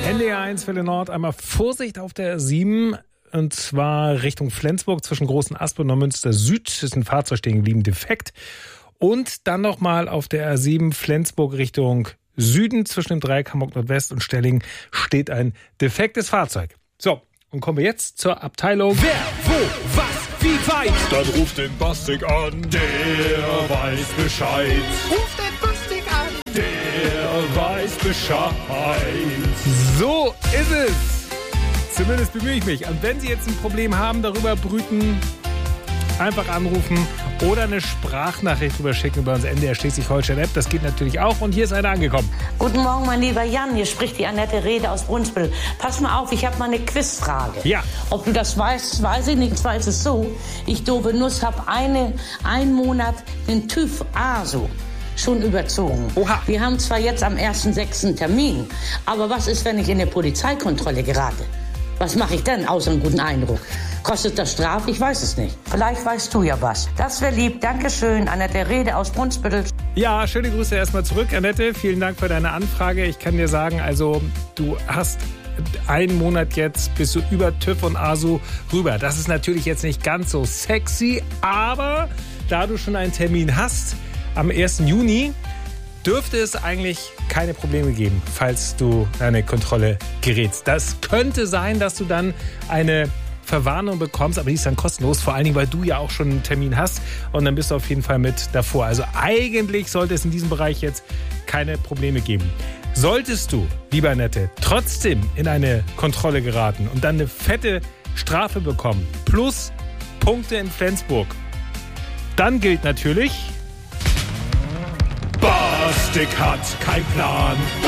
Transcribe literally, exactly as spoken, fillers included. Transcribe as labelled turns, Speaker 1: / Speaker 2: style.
Speaker 1: N D R eins Welle Nord, einmal Vorsicht auf der R sieben. Und zwar Richtung Flensburg zwischen Großen Asp und Neumünster Süd ist ein Fahrzeug stehen geblieben, defekt. Und dann nochmal auf der R sieben Flensburg Richtung Süden zwischen dem Dreieck Hamburg Nordwest und Stellingen steht ein defektes Fahrzeug. So, und kommen wir jetzt zur Abteilung
Speaker 2: Wer, wo, was, wie weit? Dann ruft den Bastik an, der weiß Bescheid.
Speaker 3: Ruft den Bastik an,
Speaker 2: der weiß Bescheid.
Speaker 1: So ist es. Zumindest bemühe ich mich. Und wenn Sie jetzt ein Problem haben, darüber brüten, einfach anrufen oder eine Sprachnachricht drüber schicken über unsere N D R Schleswig-Holstein-App. Das geht natürlich auch. Und hier ist einer angekommen.
Speaker 4: Guten Morgen, mein lieber Jan. Hier spricht die Annette Rede aus Brunsbüttel. Pass mal auf, ich habe mal eine Quizfrage.
Speaker 1: Ja.
Speaker 4: Ob du das weißt, weiß ich nicht. Zwar ist es so, ich doofe Nuss habe eine, einen Monat den TÜV A S O schon überzogen.
Speaker 1: Oha.
Speaker 4: Wir haben zwar jetzt am ersten sechsten Termin, aber was ist, wenn ich in eine Polizeikontrolle gerate? Was mache ich denn, außer einen guten Eindruck? Kostet das Strafe? Ich weiß es nicht. Vielleicht weißt du ja was. Das wäre lieb. Dankeschön, Annette Rede aus Brunsbüttel.
Speaker 1: Ja, schöne Grüße erstmal zurück, Annette. Vielen Dank für deine Anfrage. Ich kann dir sagen, also du hast einen Monat jetzt, bist du über TÜV und A S O rüber. Das ist natürlich jetzt nicht ganz so sexy, aber da du schon einen Termin hast, am ersten Juni, dürfte es eigentlich keine Probleme geben, falls du eine Kontrolle gerätst. Das könnte sein, dass du dann eine Verwarnung bekommst, aber die ist dann kostenlos, vor allen Dingen, weil du ja auch schon einen Termin hast und dann bist du auf jeden Fall mit davor. Also eigentlich sollte es in diesem Bereich jetzt keine Probleme geben. Solltest du, lieber Annette, trotzdem in eine Kontrolle geraten und dann eine fette Strafe bekommen, plus Punkte in Flensburg, dann gilt natürlich:
Speaker 2: Bastik hat keinen Plan.